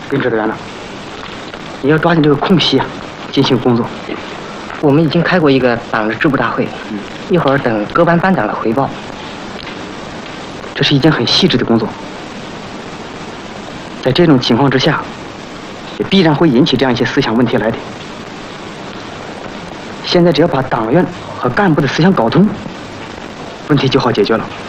林指导员呢？你要抓紧这个空隙啊，进行工作。 我们已经开过一个党的支部大会，一会儿等各班班长的回报。 这是一件很细致的工作，在这种情况之下，也必然会引起这样一些思想问题来的。现在只要把党员和干部的思想搞通，问题就好解决了。